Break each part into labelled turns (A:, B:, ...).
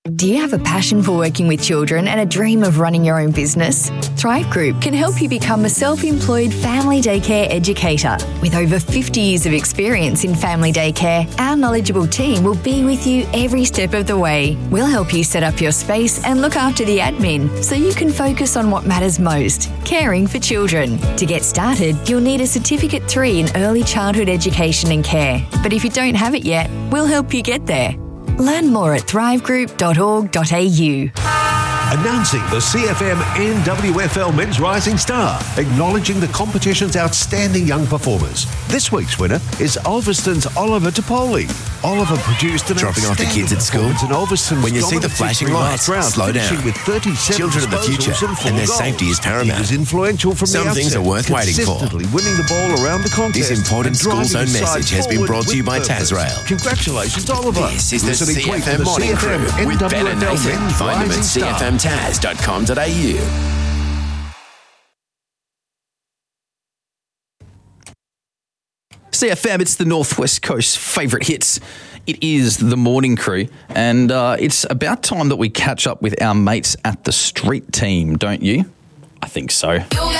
A: Do you have a passion for working with children and a dream of running your own business? Thrive Group can help you become a self-employed family daycare educator. With over 50 years of experience in family daycare, our knowledgeable team will be with you every step of the way. We'll help you set up your space and look after the admin so you can focus on what matters most, caring for children. To get started, you'll need a Certificate 3 in Early Childhood Education and Care. But if you don't have it yet, we'll help you get there. Learn more at thrivegroup.org.au.
B: Announcing the CFM NWFL Men's Rising Star, acknowledging the competition's outstanding young performers. This week's winner is Ulverston's Oliver Topoli. Oliver produced an
C: Dropping off the kids at school? When you see the flashing lights, slow down.
B: With 37
C: Children of the future, and their safety is paramount.
B: He was influential from
C: Some
B: the
C: things
B: outset,
C: are worth waiting for.
B: consistently winning the ball around the contest.
C: This important
B: and driving
C: school zone
B: his side
C: message has been brought to you by
B: forward with purpose.
C: Tasrail.
B: Congratulations, Oliver.
C: This is the
B: Listen and tweet
C: CFM
B: for the
C: Morning
B: CFM
C: Crew with Ben and
B: NWFL
C: Nathan.
B: Men's
C: Find them at
B: Rising Star.
C: cfmtaz.com.au.
D: CFM, it's the Northwest Coast's favourite hits. It is the Morning Crew, and it's about time that we catch up with our mates at the street team, don't you? I think so.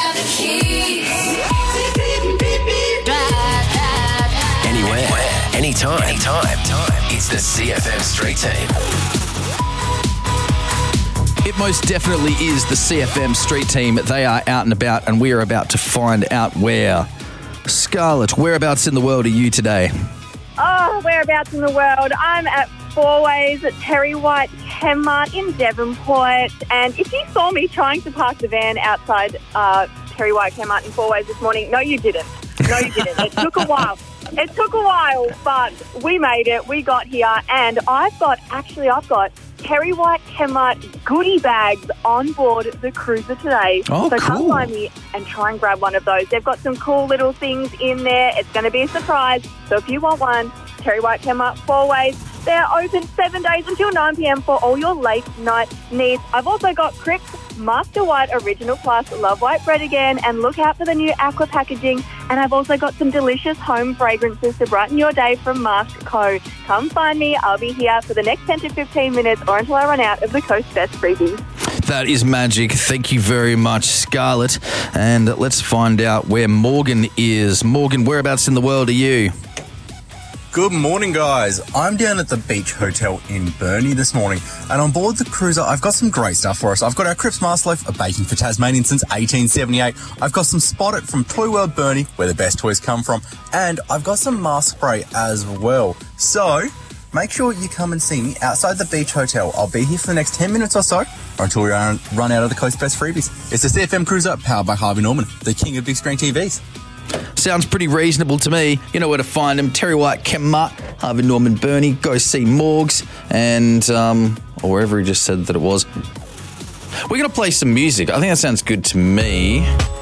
C: Anywhere, anytime. It's the CFM Street Team.
D: It most definitely is the CFM street team. They are out and about, and we are about to find out where. Scarlett, whereabouts in the world are you today?
E: Oh, whereabouts in the world? I'm at Fourways at Terry White Chemmart in Devonport. And if you saw me trying to park the van outside Terry White Chemmart in Fourways this morning, no, you didn't. It took a while. But we made it. We got here, and I've got Terry White Chemmart goodie bags on board the cruiser today.
D: Oh,
E: so
D: cool.
E: come find me and try and grab one of those. They've got some cool little things in there. It's going to be a surprise. So if you want one, Terry White Chemmart Fourways. They're open 7 days until 9 p.m. for all your late night needs. I've also got Cricks Master White Original Plus Love White Bread again, and look out for the new aqua packaging. And I've also got some delicious home fragrances to brighten your day from Mask Co. Come find me. I'll be here for the next 10 to 15 minutes or until I run out of the Coast Best freebies.
D: That is magic. Thank you very much, Scarlett. And let's find out where Morgan is. Morgan, whereabouts in the world are you?
F: Good morning, guys. I'm down at the Beach Hotel in Burnie this morning, and on board the cruiser, I've got some great stuff for us. I've got our Cripps Master Loaf, a baking for Tasmanian since 1878. I've got some Spot It from Toy World Burnie, where the best toys come from, and I've got some mask spray as well. So, make sure you come and see me outside the Beach Hotel. I'll be here for the next 10 minutes or so, or until we run out of the Coast Best freebies. It's the CFM Cruiser, powered by Harvey Norman, the king of big screen TVs.
D: Sounds pretty reasonable to me. You know where to find them. Terry White Chemmart, Harvey Norman Burnie. Go see Morgs and, or wherever he just said that it was. We're going to play some music. I think that sounds good to me.